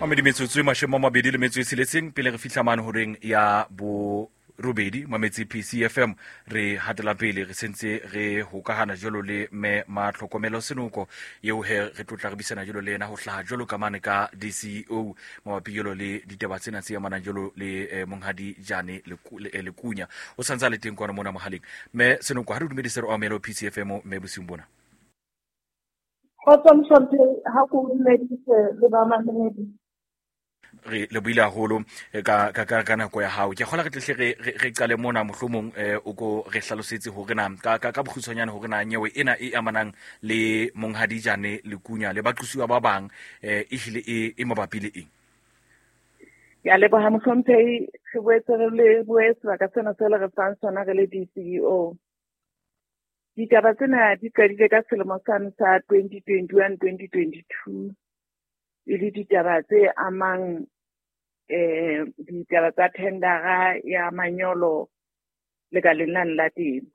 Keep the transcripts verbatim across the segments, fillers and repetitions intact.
Mamedi metsotso e mashome a mabedi le metso e tsheletseng pele re fihla mane horeng ya bo robedi mametsi P C F M re hatela pele re sentse re hokahana jolo le me matlhokomelo senoko yeo he re tlotla re bisana jolo le ena ho hlaha jolo ka mane ka D C O mabapi jolo le ditaba tsena tse amanang jolo le eh, monghadi Jane le Lekunya o santsa le teng kwana mona mohaleng me senoko ha re dumedise re omelo P C F M me bosiung bona Kgotsa mshompe ha ko dumedise le ba mamedi re le buile haholo ka ka ka ka nako ya hao ke kgola re tle re re qale mona mohlomong o go re hlalosetse hore na ka ka bokgutshwanyane hore na nyewe ena e amanang le monghadi Jane Lekunya le baqhusiwa ba bang e hile e mabapi le eng ya le ba mshompe se boetse re le boetse ka tsena tsela re fang sona re le D C O ditaba tsena di qadile ka selemo sa twenty twenty-one twenty twenty-two e le ditaba tse amang eh ditaba tsa tendera ya manyolo le ka lenang la temo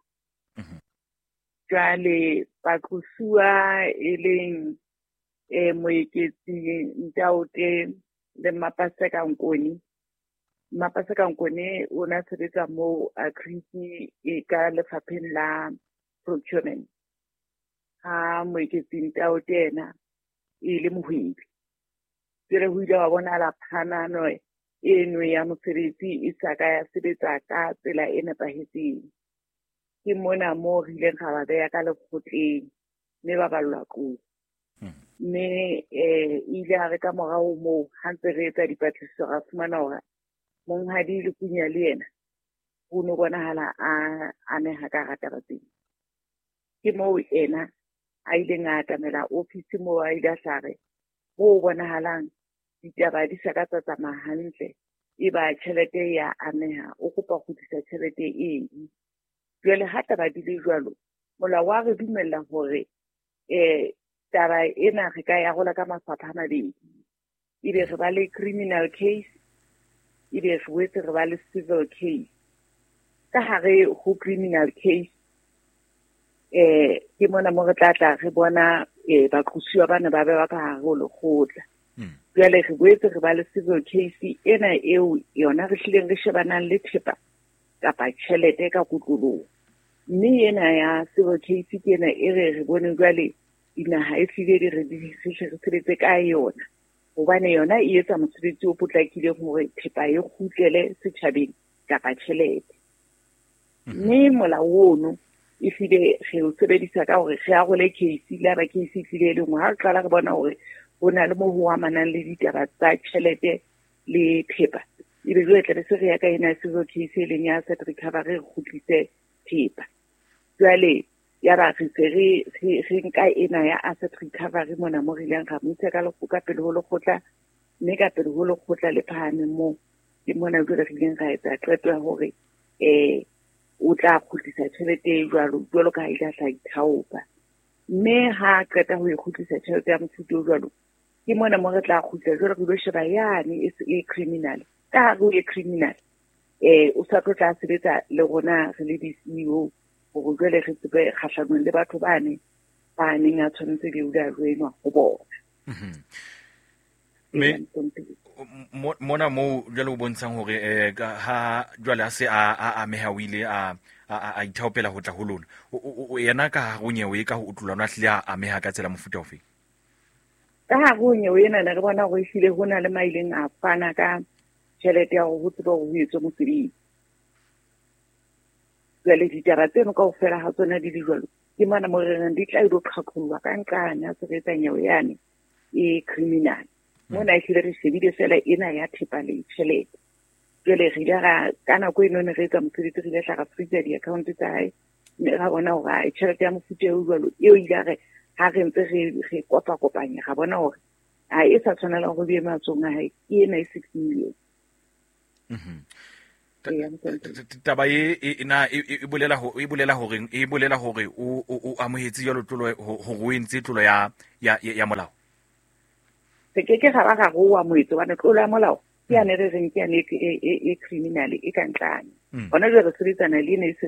jwale baqhusuwa e leng eh moeketsi Ntaute le Mapaseka Nkoni Mapaseka Nkoni o na sebetsa mo Agriki e ka lefapheng la procurement ha moeketsi Ntaute ena e le mohwebi re ho ile wa bona la phanano eno ya mosebetsi e saka ya sebetsa ka tsela e nepahetseng ke mona mo re ile ga ba ya ka lekgotleng ne ba ballwa ko ne eh ile a re ka morao mo ha ntse re etsa dipatlisiso ga fumana hore monghadi Lekunya le yena ho no bonahala a ane ha ka rata batseng ke mo ena a ile ngata mela office mo a ile hlare ho bonahalang ditaba di saka tsa tsamaya hantle e ba tjhelete ya ameha o kopa go tlisa tjhelete eng jwale ha taba di le jwalo molao wa re dumella hore eh taba ena re ka ya gola ka mafapha a mabedi ebe re ba le criminal case ebe re wetse re ba le civil case ka hare ho criminal case eh ke mona mo re tla tla re bona eh baqhusiwa bana ba be ba ka hare ho lekgotla jwale re boetse re ba le civil case ena eo yona re hlileng re shebanang le thepa kapa tjhelete ka kutloloho mme ena ya civil case ke ena e re re bone jwale dinaha e hlile di re di re sebetse ka yona hobane yona e etsa mosebetsi o potlakileng hore thepa e kgutlele setjhabeng kapa tjhelete mme molao ono e file re o sebedisa ka hore re a gole case la ba case hlile le ngwa ha re qala re bona hore bona le mo ho amanang le ditaba tsa tjhelete le thepa ebe jwale tla se re ya ka ena civil case le nya asset recovery re khutlise thepa jwale ya ba re se re re nka ena ya asset recovery mona mo re ileng ga motse ka le ka pele ho le khotla mme ka pele ho le khotla le phane mo ke mona jwale re ileng ga etsa qeto ya hore eh o tla khutlisa tjhelete jwalo jwalo ka ila tla ithaopa mme ha qeta ho ikhutlisa tjhelete ya mothuto jwalo ke mona mo re tla khutla jwalo go sheba yani e criminal ka go e criminal eh o sa tla sebetsa le rona re le D C O go jwale re tsebe kgahlanong le batho bane ba neng a tshwanetse di uda rwenwa go bona me mona mo jalo bontshang hore eh ha jwale a se a a meha wile a a ithaopela ho tla ho lona o yena ka go nyewe ka ho utlulana hlile a meha ka tsela mofuta ofe ka ha go nyewe yena re bona go ishile hona le maileng a fana ka tjhelete ya go tseba go etswe mosebetsi jwale ditaba tseno ka ofela ha tsona di di jwalo ke mana mo re reng di tla do qhaqholwa ka nkanya se re tsa nyewe yane e criminal mona e hlile re shebile fela ena ya thepa le tjhelete jwale re dira kana go eno ne re tsa mosebetsi re le tla ga freeze di account tsa hae ne ga bona hore a tjhelete ya mofuta e jwalo eo ile re ha re ntse re re kopa kopanya ga bona hore a e sa tshwanela go be matsong a hae ke ena e six million mhm taba e ena e bolela ho e bolela hore e bolela hore o o amohetsi ya lotolo ho go entse tlolo ya ya ya molao se ke ke ga ba ga go wa moetso ba tlolo ya molao ke ane re reng ke ane e criminal e ka ntlane bona jwa re sebetsana le ne se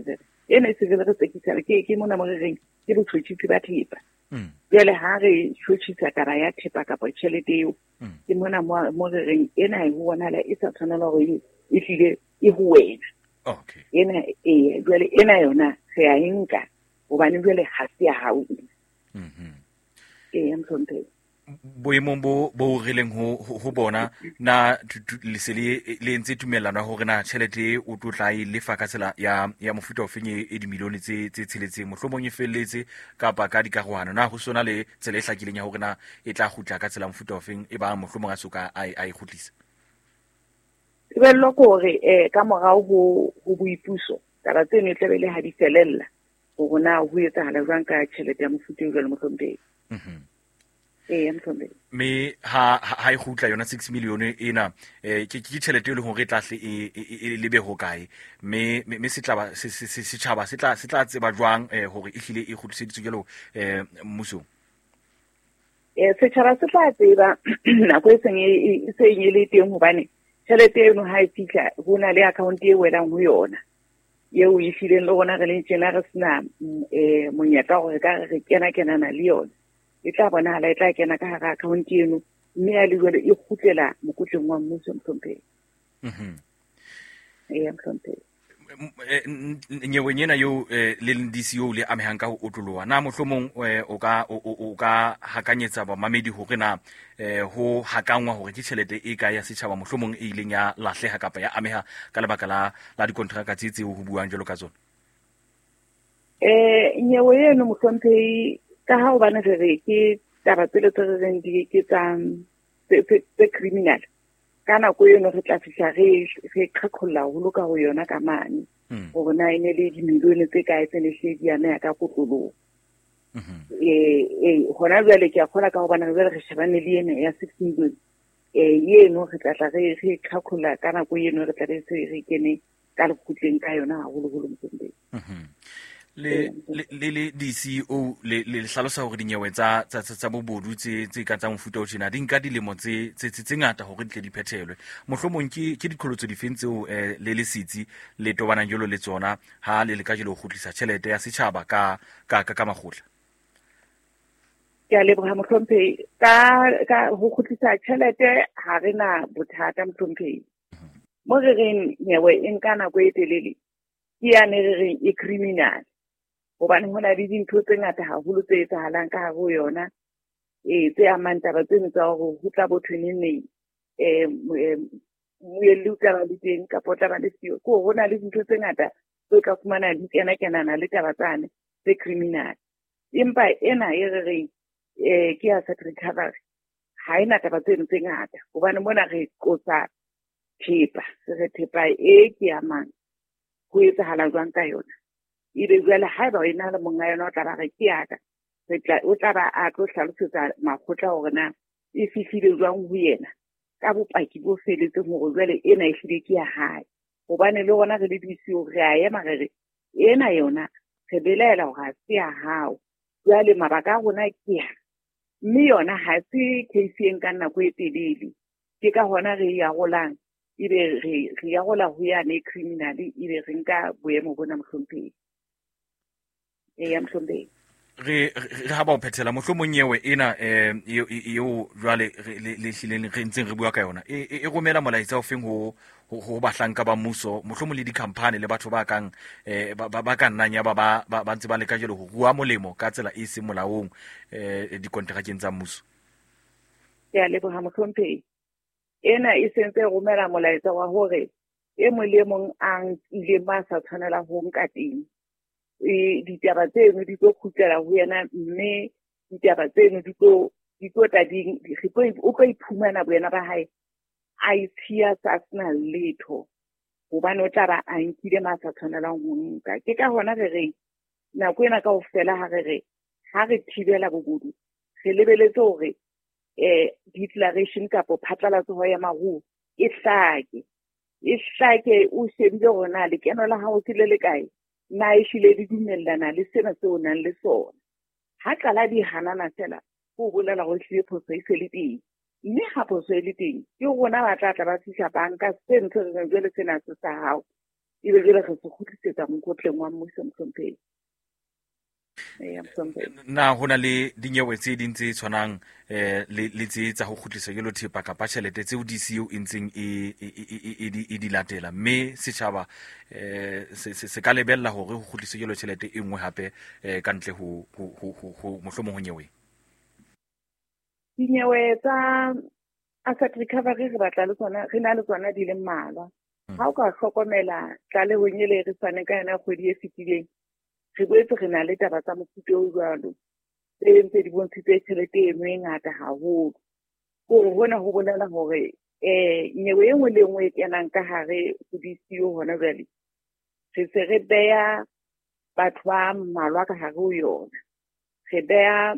ene se re re tsekisa ke ke mona mo re reng ke botshwetsi ba thepa jale ha re tshwetsa taba ya thepa ka potšhelete eo ke mona mo re reng ena e bona la e sa tshwanela go e tlile e ho wena okay ena e jale ena yona se a inka gobane jale ha se ya hao mhm e mthonte boemong bo bo rileng ho ho bona na lesele le ntse tumelana hore na tšhelete o tlotla e lefa ka tsela ya ya mofuta o fenye e dimilione tse tse tsheletseng mohlomong e felletse kapa ka dikarohano na ho sona le tsela e hlakileng ya hore na e tla gutla ka tsela mofuta o feng e ba mohlomong a soka a a ikhutlisa ibello gore eh ka morao ho ho boipuso taba tseno e tlebele ha di felella go na ho etsahala jwang ka tšhelete ya mofuta o jwale mohlombe mhm e mthombe me ha ha e gutla yona six million ena eh ke ke tšhelete e le hore e tlahle e lebe ho kae me me se tla ba se se tšhaba se tla se tla tseba jwang eh hore e hlile e gutliseditswe jalo eh mmuso eh se tšhaba se tla tseba nako e seng e se nyele teng hobane tšhelete eno ha e fihla ho na le account e welang ho yona yeo e fileng le gona re le tsena re sena eh monyetla gore ka re kena kenana le yona e tla bona la e tla kena ka hara account eno mme ya le jwale e khutlela mokotleng wa mmuso mthompe mhm e mthompe nyewe nyena yo le ndisi yo le amehang ka ho otloloa na mohlomong o ka o ka hakanyetsa ba mamedi hore na ho hakangwa hore ke tšhelete e ka ya setšhaba mohlomong e ileng ya lahleha kapa ya ameha ka lebaka la la dikontraka tse tseo ho buang jalo ka tsona eh nyewe yeno mohlompe ka ha o bana re ke taba tsele tse re reng di ke tsang tse criminal kana go yeno re tla fihla re re khakholla ho loka ho yona ka mane go bona ene le di milione tse ka etsene hle di yana ka kotlolo eh eh hona jwale ke a khola ka go bana re re shebane le ene ya six million eh yeno re tla tla re re khakholla kana go yeno re tla re se re kene ka le kutleng ka yona ha holo holo mtsende le le le di C E O le le hlalosa hore dinyewe tsa tsa tsa bobodu tse tse ka tsa mofuta o tjena di nka dilemo tse tse tse ngata hore ditle di phethelwe mohlomong ke ke dikolotso di fentse eh le le sitsi le tobanang jolo le tsona ha le le ka jelo go tlisa tšhelete ya setšhaba ka ka ka magotla ke a leboga mohlompe ka ka ho khutlisa tšhelete ha rena bothata mohlompe mo re reng nyewe e nkana go etelele ke ya ne re reng e criminal gobane hona le dintho tse ngata haholo tse etsahalang ka hare ho yona eh tse amang taba tseno tsa go ho tla bothweneng eh moelli o tla ba le teng ka potla ba le sio go hona le dintho tse ngata tse ka fumana di kena kenana le taba tsane tse criminal empa ena e re reng eh ke asset recovery ha ina taba tseno tse ngata gobane mona re qosa thepa re thepa e ke amang go etsahala jwang ka yona e be jwale ha ba ina le monga yona o tla ba re ke yaka re tla o tla ba a tlo hlalosetsa makgotla hore na e fihlile jwang ho yena ka bopaki bo feletse hore jwale ena e hlile ke ya hae gobane le gona re le disio re a ema re re ena yona re belaela hore ha se ya hao jwale mabaka a rona ke ya mme yona ha se case e nka nako e telele ke ka hona re ya golang ebe re re ya gola ho yane criminal ebe re nka boemo bona mohlompheng e ya mohlompheng re re ha ba o phethela mohlomong yewe ena eh eo jwale le hlileng re ntseng re bua ka yona e romela molaetsa o feng ho ho bahlanka ba mmuso mohlomong le di-company le batho ba kang eh ba ka nnang ya ba ba ntse ba le ka jelo ho bua molemo ka tsela e se molaong eh dikontrakeng tsa mmuso ya leboga mohlompheng ena e sentse romela molaetsa wa hore e mo le mong ang ile ba sa tshwanela ho nka teng e ditaba tseno di go khutlela ho yena mme ditaba tseno di go di go ta di o go iphumana boena ba hae a itshia sa sna letho hobane o tla ba a nkile ma sa tshwanela ho nka ke ka hona re re nako ena ka o fela ha re re ha re thibela bobodu re lebeletse hore eh declaration kapo phatlalatso ya maruo e hlake e hlake o shebile gona le keno la hao se le le kae na e shile di dumellana le sena se o nang le sona ha qala di hanana fela go bolela go hlile phoso e se le teng mme ha phoso e le teng ke gona ba tla tla ba fihla banka se ntse re jwele sena se sa hao e be jwale re se kgutlisetsa mokotleng wa mmuso Mhlompheng. Na ho na le dinyewe tse ding tse tshwanang eh le tse tsa ho kgutlisa jelo thepa kapa tjhelete tseo D C O e ntseng e e di latela, mme setjhaba eh se ka lebella hore ho kgutlisa jelo tjhelete e nngwe hape ka ntle ho ho mohlomong ho nyewe. Dinyewe tsa asset recovery re batla le tsona, re na le tsona di le mmalwa. Ha o ka hlokomela tlalehong e le re fane ka yona kgwedi e fetileng, re boetse re na le taba tsa mofuta o jwalo tse ntse di bontshitse tjhelete eno e ngata haholo. Hore hona ho bolela hore um nyewe e nngwe le nngwe e kenang ka hare ho D C O hona jwale, re se re beha batho ba mmalwa ka hare ho yona. Re beha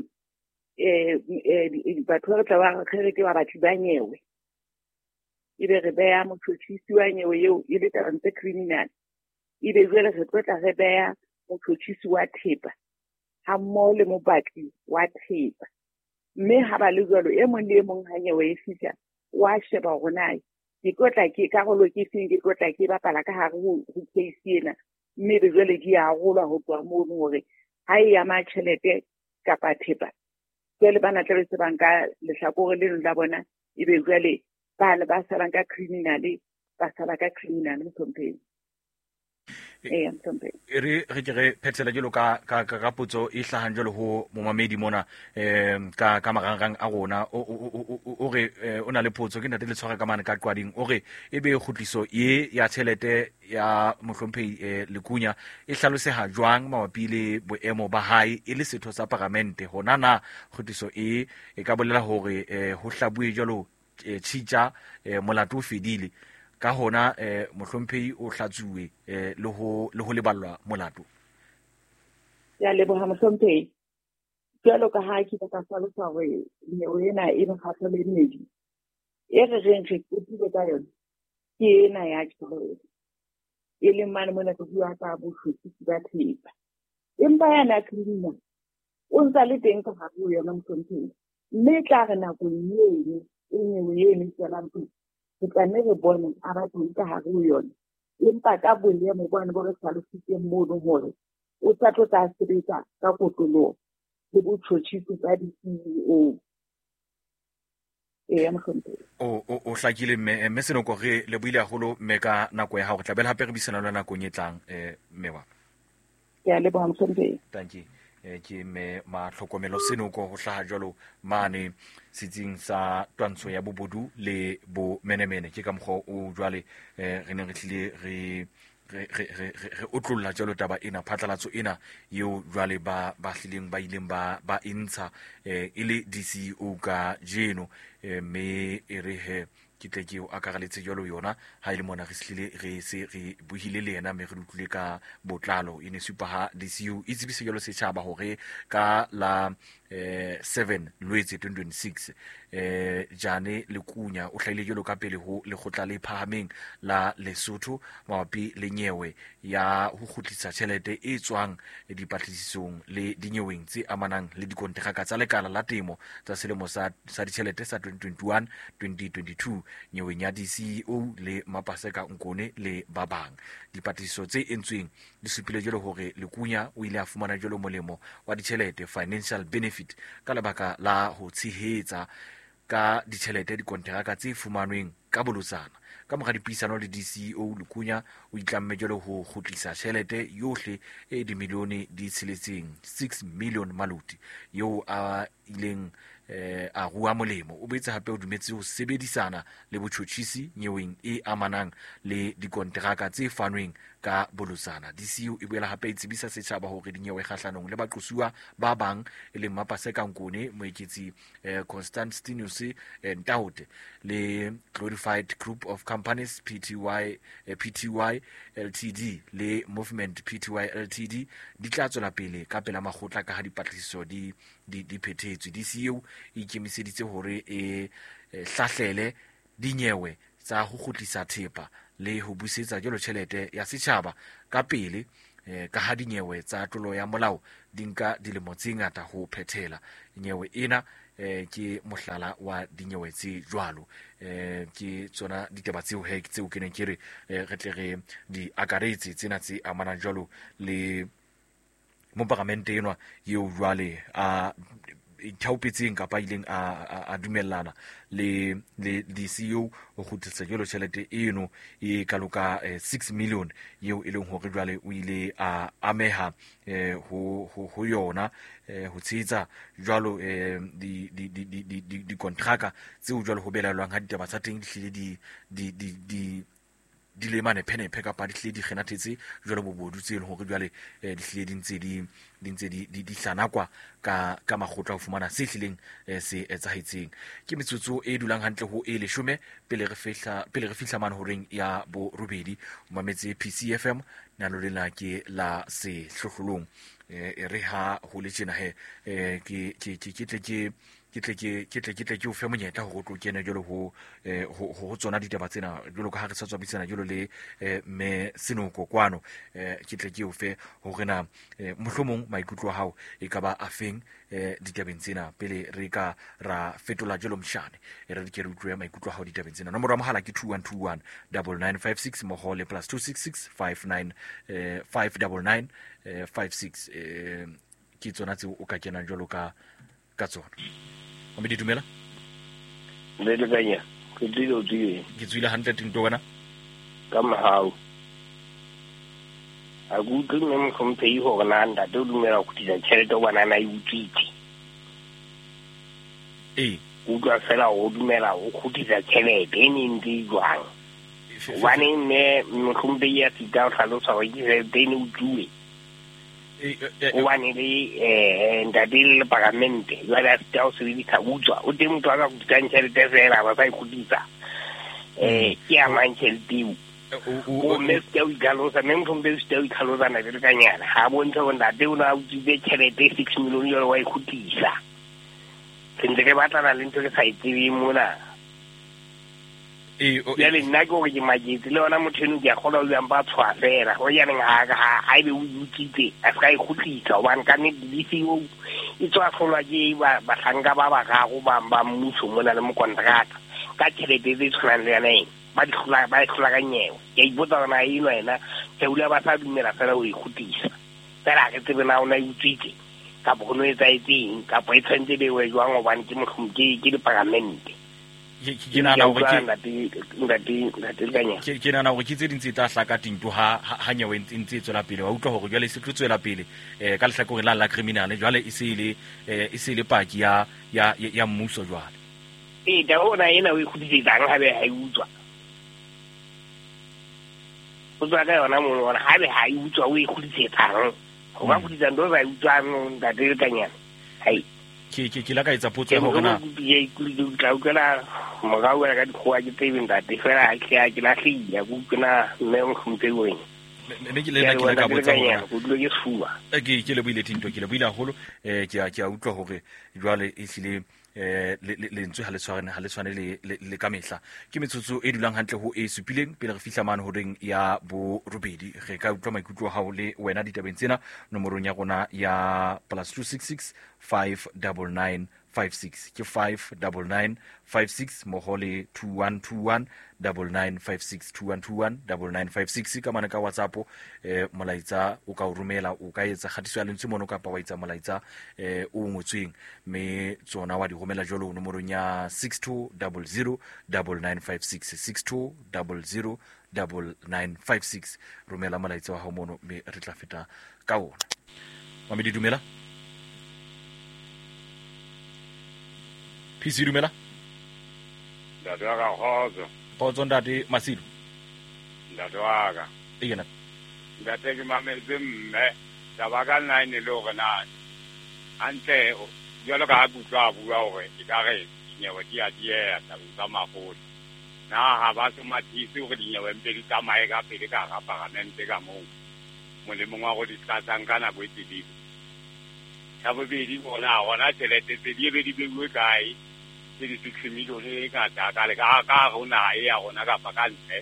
um batho ba re tla ba re ke ba batho ba nyewe, ebe re beha motjhotjhisi wa nyewe eo e le tabang tse criminal, ebe jwale re tlo tla re beha motjhotjhisi wa thepa ha mmoho le mopatli wa thepa. Mme ha ba le jwalo, e mong le e mong ha nyewe e fihla wa sheba hore na ke tlo tla ke karolo ke feng ke tlo tla ke bapala ka hare ho case ena, mme be jwale di arolwa ho tswa moo hore ha e ama tjhelete kapa thepa, jwale bana tla be se ba nka lehlakore leno la bona, ebe jwale bana ba salang ka criminal ba sala ka criminal Mhlompheng. e re re ke re phethela jelo ka ka ka potso e hlahang jelo ho momamedi mona em ka ka marangrang a rona o re o na le potso ke ntate le tshwara ka mane ka qwading o re ebe khutliso ye ya tjhelete ya Mhlompheng Lekunya e hlaloseha jwang mabapi le boemo ba hae e le setho sa parlamente hona na khutliso e e ka bolela hore ho hlabue jelo tshitja molato o fedile ka hona eh Mhlompheng o hlatsuwe eh le ho le ho leballwa molato. Ya leboha Mhlompheng. Jwalo ka ha ke ka hlalosa hore nyewe ena e ba khatho le mmedi, e re reng re tsebile ka yona ke ena ya tjhelete e le mane mona go bua ka bohlokisi ba thepa, empa yana criminal o ntse le teng ka hare ho yona Mhlompheng, mme tla re nako eno e nyewe eno tshelang pele ke tlanne re bone a ba teng ka hare ho yona, empa ka boemo bona bo re hlalositseng mono hore o tla tlo tla sebetsa ka kotloloho le botjhotjhisi ba di C E O. E Mhlompheng o o hlakile mme mme senoko re le buile haholo mme ka nako ya ha go tlabela hape re bisana le nako e tlang eh mme wa ya le ba Mhlompheng. Thank you. Ke me ma tlhokomelo senoko ho hlaha jwalo mane sitsing sa twantsho ya bobodu le bo menemene ke ka mkgo o jwale re ne re tlile re re re re otlolla jalo taba ena phatlalatso ena eo jwale ba ba hlileng ba ileng ba ba intsha e le D C O ka jeno me e re he ke tle ke o akaraletse jalo yona ha ile mona re slile re se re buhile le yena me re utlwile ka botlalo ine supa ha D C O itse bise jalo setjhaba hore ka la eh seven Lwetse twenty twenty-six eh Jane Lekunya o hlaile jalo ka pele ho lekgotla le phahameng la Lesotho mabapi le nyewe ya ho kgutlisa tjhelete e tswang dipatlisisong le dinyeweng tse amanang le dikontraka tsa lekala la temo tsa selemo sa sa ditjhelete sa twenty twenty-one twenty twenty-two nyeweng ya D C O le Mapaseka Nkone le ba bang. Dipatlisiso tse entsweng di supile jalo hore Lekunya o ile a fumana jalo molemo wa ditjhelete financial benefit ka lebaka la ho tshehetsa ka ditjhelete dikontraka tse fumanweng ka bolotsana. Ka mora dipuisano le D C O Lekunya o itlamme jalo ho kgutlisa tjhelete yohle e dimilione di tsheletseng six million maluti yo a ileng eh a rua molemo o betsa hape o dumetse ho sebedisana le botjhotjhisi nyeweng e amanang le dikontraka tse fanweng ka bolosana. D C O e boela hape itsebisa setjhaba hore dinyewe khahlanong le baqosuwa ba bang e leng Mapaseka Nkone moeketsi eh, Constantinus eh, Ntaute le Glorified Group of Companies P T Y eh, P T Y L T D le Movement P T Y L T D di tla tswela pele ka pela makgotla ka ha dipatlisiso di di di phethetswe. D C O e ikemiseditse hore e hlahlele dinyewe tsa ho kgutlisa thepa le ho busetsa jalo tjhelete ya setjhaba ka pele eh, ka ha dinyewe tsa tlolo ya molao di nka dilemo tse ngata ho phethela. Nyewe ena eh ke mohlala wa dinyewe tse jwalo eh ke tsona ditaba tseo he tseo ke neng ke re re tle re di akaretse tsena tse amanang jwalo le mo parlamente enwa yeo jwale a ithaupetseng kapa ileng a a dumellana le le di C E O go khutisa jelo tšhelete eno e kaloka six million yeo e leng hore jwale o ile a ameha ho ho yona ho tsetsa jwalo di di di di di di contractor tseo jwalo ho belalwang ha ditaba tsa teng di hlile di di di di di le mane pene peka pa di hlile di kgenathetse jwalo bobodu tse le hore jwale di hlile di ntse di di ntse di di hlanakwa ka ka magotla ho fumana se hlileng se etsahetseng ke metsotso e dulang hantle ho e leshome pele re fihla pele re fihla mane horeng ya bo robedi mametse P C F M nalo lena ke la se hlohlolong e re ha ho le tjena he ke ke ke ke ke ke tle ke ke tle ke tle ke o fe monyetla ho tlo kena jolo ho ho ho tsona ditaba tsena jolo ka ha re sa tswa bitsana jolo le me senoko kwano ke tle ke o fe ho rena mohlomong maikutlo a hao e ka ba afeng ditabeng tsena pele re ka ra fetola jolo mshane e re ke re utlwe maikutlo a hao ditabeng tsena nomoro ya mohala ke two one two one nine nine five six mohole plus two six six five nine five nine nine five six ke tsona tse o ka kenang jolo ka ka tsona Mamedi dumela? Le le kanya. Ke dilo di. Ke tswile one hundred ntho wena? Ka mahao. A go ke nne mo pei ho rena nda do dumela go tisa tšhelete bona na e utswitse. Eh, o tla fela go dumela go khutisa tšhelete e ne ntse jwang. Wane ne mo khumbe ya tita hlalosa go ke tšhelete ne utswitse. o bane le eh ndadi le parlamente ya la stao se di thabutswa o teng motho a ka go tsang tšhelete fela ba sa ikhodisa eh ke a mantšhelete o me stao ikalosa me motho mbe stao ikalosa na le kanyana ha bontsha go ndadi o na utsitse tšhelete six million yo wa ikhodisa sentse ke batla le ntse ke sa itsebi mona e ya le nna go ke majetse le ona motheno ke a gola o yamba tshwa fela go ya neng ha ha ha be o utsitse a ska e khutlisa wa nka ne di C E O e tswa tlolwa ke ba ba tlanga ba ba ga go ba ba mmuso mona le mo kontraka ka tšhelete tse tshwanang le yana eng ba di hlola ba hlola ka nyewe ya ibotsa na e no ena ke ula ba sa dumela fela o e khutlisa fela ke tsebe na ona e utsitse ka bo no etsa etseng ka bo e tsentse be we jwang go bane ke mohlomke ke di parlamente ke nana go ke ngati ngati ngati kanya ke ke nana go ke tse dintse tla hlaka tinto ha ha nyewe ntse tswela pele wa utlwa hore jwale se tlotswela pele eh ka lehlakore la la criminal jwale e se ile e se ile paki ya ya ya mmuso jwale e da ona ena o ikhutlisa ha be ha e utswa o tswa ka yona mo ona ha be ha e utswa o ikhutlisa go ba khutlisa ndo ba utswa no ngati kanya hai ke ke ke la ka etsa potso ho bona ye ka ukela mo ga wa ka dikgoa ke tebe ntate fela ha ke a ke la hlia go kana me mo khumpe weng me ke le na ke ka botsa hore go dilo ke fuwa ke ke le buile tinto ke le buile haholo eh ke a ke a utlwa hore jwale e hlile eh le lentswe ha le tshwane ha le tshwane le le ka mehla ke metsotso e dulang hantle ho e supileng pele re fihla mane horeng ya bo robedi re ka utlwa maikutlo ha o le wena ditabeng tsena nomorong ya rona ya plus two six six five nine nine five six ke five nine nine five six mohole two one two one nine nine five six two one two one nine nine five six ka mana ka WhatsApp eh molaitsa o ka o romela o ka etsa khatiso ya lentswe mono ka pa wa etsa molaitsa eh o ngotsweng me tsona wa di romela jolo nomorong ya six two zero zero nine nine five six six two zero zero nine nine five six romela molaitsa wa ha mono me re tla feta ka ona Mamedi dumela P C dumela Ndati waka hozo Hozo ndati Masilu Ndati waka Igena Ndati kimameze mme Tabaka nine loge nani Ante Yolo ka habutu abu yawe Ikare Nyewe tia tia Tabuka mafuri Na habasu matisi Uke nyewe mpeli Tama eka pili Kaka paramente ka mungu Mwile mungu Kodi skasangana Kweti bibi Tabu bidi Wona wana Telete Tedie bidi bibi Kai Tedi six million Eka Takale Kaka Huna Ea Hona Kapa Kante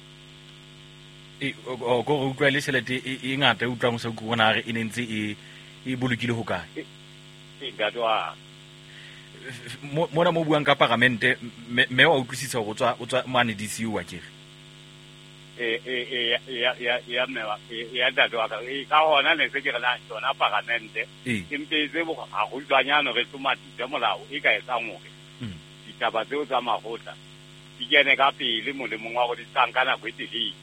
e o go utlwa le selete e ngata utlwa mo se go bona re e nentse e e bolokile ho kae e gatwa mona mo buang ka paramente me wa utlwisisa go tswa o tswa mane D C U wa kere e e ya ya ya me wa ya da wa ka e ka hona ne se ke rena tsona paramente empe ze bo ga go tswanyano re tsomati tsa molao e ka etsa ngwe ditaba tseo tsa magotla di kene ka pele mo le mongwe wa go di tsankana go itsedi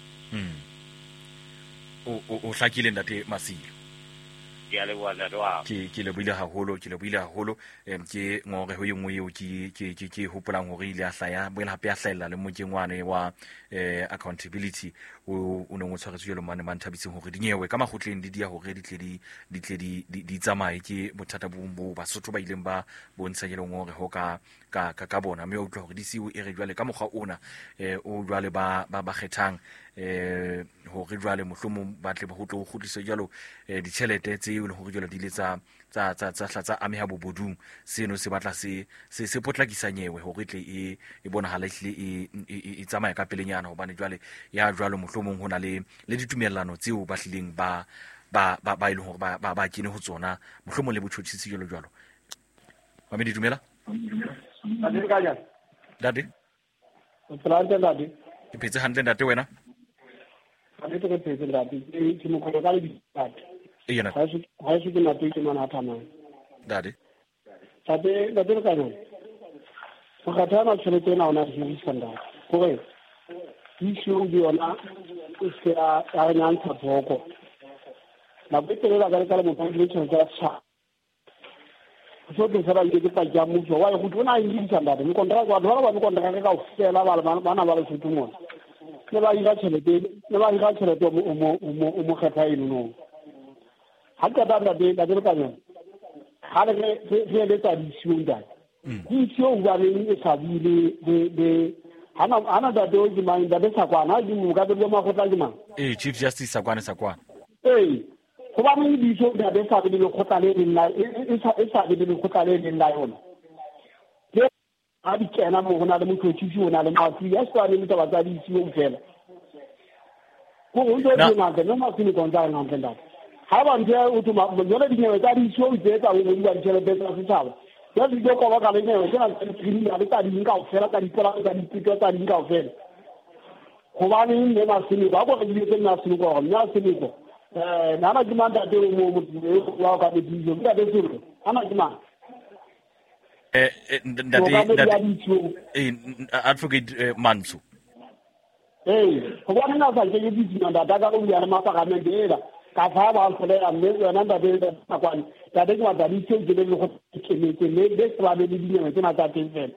o o hlakile ndate Masilo ke le bona doa ke ke le buile haholo ke le buile haholo em ke ngore ho yengwe yo ke ke ke ke hopolang hore ile a hlaya boela hape a hlahella le mojengwane wa eh accountability o o no tshwaretswe le mane manthabitseng hore dinyewe ka magotleng di dia hore di tle di di tle di di tsamae ke bothata bo bo Basotho ba ileng ba bontsha jelong hore ho ka ka ka bona mme o utlwa hore di siwe e re jwale ka mogwa ona eh o jwale ba ba ba khethang eh ho re jwale mohlomong ba tle ba ho tlo khutliso jalo eh ditšhelete tse e le hore jwale di le tsa tsa tsa tsa tsa ameha bobodung seno se batla se se se potlakisa nyewe hore tle e e bonahala hle e e tsamaya ka pelenyana hobane jwale ya jwalo mohlomong hona le le ditumellano tseo ba hlileng ba ba ba ba ile hore ba ba ba kene ho tsona mohlomong le botšhotšhisi jalo jwalo ba me ditumela Ade kaya. Dade. Plante dade. Ke phetse hantle ndate wena. Ade ke phetse dade. Ke mo go ka le dipate. E yena. Ha se ha se ke na tse ke mana thama. Dade. Dade dade kaya. Go ka thama tshwelete na ona se sanda. Go re. Issue di ona e se a a nyantsha boko. Na betere la ka ka mo pantse tshwelete sa. So ke sera le ke pa jamu so wa go tona indi tsanda de kontra kwa dora ba kontra ka ka fela ba bana ba le futumo le ba ira tšhelete le ba ira tšhelete mo mo mo mo kgetha eno no ha ka da da de da de ka no ha le ke le tsa di shunda di sho ba le e sa bi le de de ana ana da do di mai da de sa kwa na di mu ka de ma go tla di ma eh Chief Justice Sakwane Sakwane eh go ba mo di sho da de sa bi le go tla le nna e sa e sa bi le go tla le nna yona ke a di tsena mo gona le mo tshotsi ona le ma tsi ya sa le motho ba tsa di sho fela go go ndo di ma ke no ma tsini kon tsa na ntenda ha ba nje o tuma mo le di nyewe tsa di sho tse tsa o mo di tshele be tsa setšhaba ya di go ka ba ka le nyewe ke na tsini ya le tsa di nka o fela ka di pola ka di tito tsa di nka o fela go ba ne ne ma tsini ba go di le na tsini go nya tsini go eh nana dimanda de mo mo wa ka di dijo ka de suru ana dimanda eh ndate ndate eh advocate Mansu eh go bona na sa ke di dimanda daga go ya ma pa ka me dela ka fa ba go le a me na nda de na kwa ta de ma da di tse de le go ke me ke me de sa be di dinyo ke na ta ke fen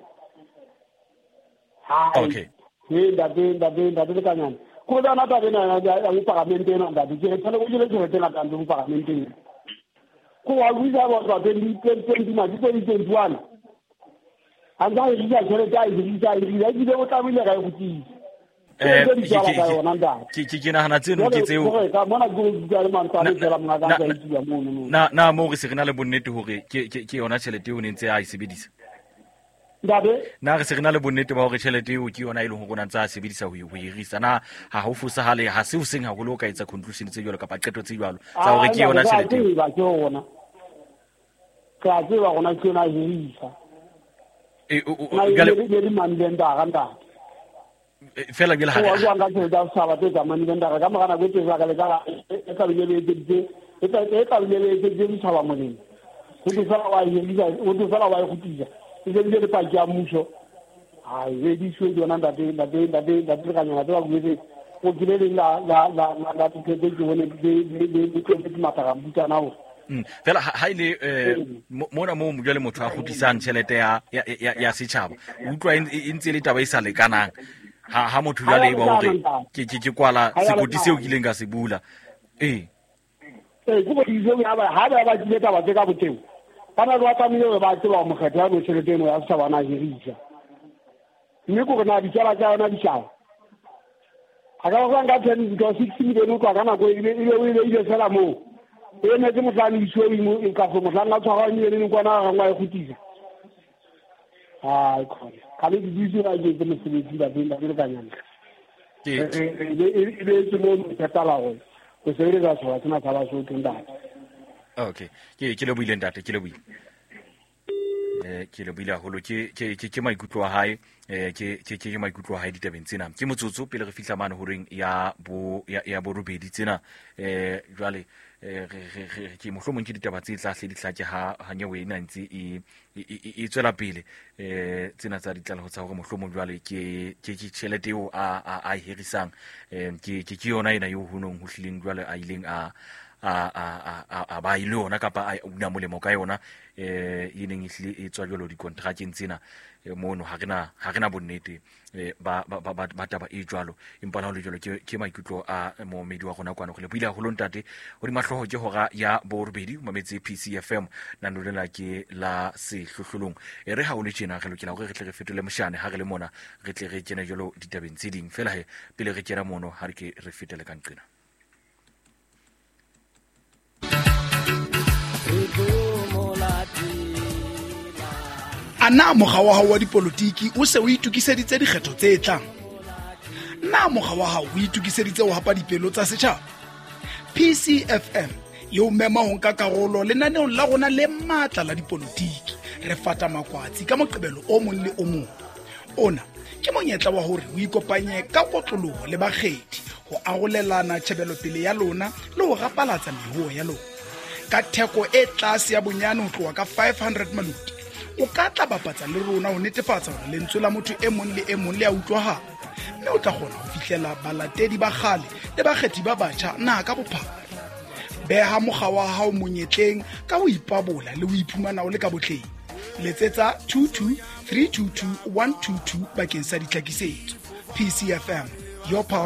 ha okay eh da de da de da de ka nyana ko da na ta be na ya u parliamente na da di ke tele go le ke na ta ndu parliamente ko wa wi da ba de ni ke ke di ma di ko di twenty-one anga ri ya jere ja ri ja ri ya di go ta mi le ga go ti eh ke ke ke na hana tseno ke tseo ka mona go di ma ta le la mga ga ga di ya mo na na mo re se rena le bonnete hore ke ke ke yona tšhelete o ne ntse a e sebedisa Dade na re se rena le bonnete ba hore tšhelete eo ke yona e leng go rona ntse a sebedisa ho ho irisa na ha ho fusa hale ha se o seng ha go lo ka etsa conclusion tse jwalo kapa qeto tse jwalo tsa hore ke yona tšhelete ba ke ona ka tse ba gona ke na irisa e o gale le mandenda ga nda fela gele ha wa ga ke da sa ba te ga mandenda ga ma kana go te ga le ga e ka le le de e ka e ka le le de di sa ba mo le go te fela wa irisa o te fela wa go tija se le pa ja muso ai ve di sho jona nda de nda de nda de nda de ka nyana de wa go o gile la la la la te de jo ne de de de ko te mata ga buta na o fela ha ile mona mo mo jale motho a gotisang tšhelete ya ya ya setšhaba utlwa e ntse le taba e sa lekanang ha ha motho jale e ba hore ke ke kwala sekoti seo ke ileng ka se bula eh eh go bo di zo ya ba ha ba ba di taba tse ka boteng bana ba ta mile ba tsela mo kgetha mo tšhelete mo ya sa bana hirisa mme go na di tsala tsa na di tsala aga go nga ten go sixty million go kana go ile ile ile ile sala mo e ne ke mo tla ni so mo e ka go mo tla nga tshwara ni le go na ga ngwa e gotisa ai khona ka le di di ra je ke mo se di ba di ba ka nyana ke ile ile ke mo ka tala go go se ile ga so tsena tsa ba so tunda okay ke ke le buile ntate ke le buile eh ke le bila holo ke ke ke maikutlo a hae eh ke ke ke maikutlo a hae ditabeng tsena ke motsotso pele re fihla mane horeng ya bo ya bo robedi tsena eh jwale eh re ke mohlomong ke ditaba tse tla hle di tlake ha hanyewe ena ntse e e tswela pele eh tsena tsa ditlala ho tsa hore mohlomong jwale ke ke ke tšhelete eo a a hirisang eh ke ke yona ena yo hunong ho hlileng jwale a ileng a a a a ba ile ona kapa a una molemo ka yona eh ineng ihle e tswa jolo di contracteng tsena mono ha rena ha rena bonnete ba ba ba taba e jwalo empa la ho le jolo ke ke maikutlo a moomedi wa rona kwana go le buile go lontate o di mahloho ke hora ya bo robedi mametse P C F M nano le la ke la se hlohlolong e re ha o le tjena re lokela gore re tle re fetole moshane ha re le mona re tle re kene jolo ditabeng tse ding fela he pele re kena mono ha re ke re fetele ka nqina. Ana mokga wa hao wa dipolotiki o se o itukiseditse dikgetho tse tlang. Na mokga wa hao o itukiseditse ho hapa dipelo tsa setjhaba. P C F M yo mema ho nka karolo lenaneong la rona le matla la dipolotiki re fata makwatsi ka moqebelo o mong le o mong. Ona ke monyetla wa hore o ikopanye ka kotloloho le bakgethi ho arolelana tshebelo pele ya lona le ho rapalatsa mehuo ya lona. Ka theko e tlase ya bonyane ho tloha ka five hundred maluti o ka tla bapatsa le rona ho netefatsa hore lentswe la motho e mong le e mong le a utlwahala mme o tla kgona ho fihlela balatedi ba kgale le bakgethi ba batjha na ka bophara. Beha mokga wa hao monyetleng ka ho ipabola le ho iphumana o le ka botleng. Letsetsa two two three two two one two two bakeng sa ditlhakisetso. P C F M, your power.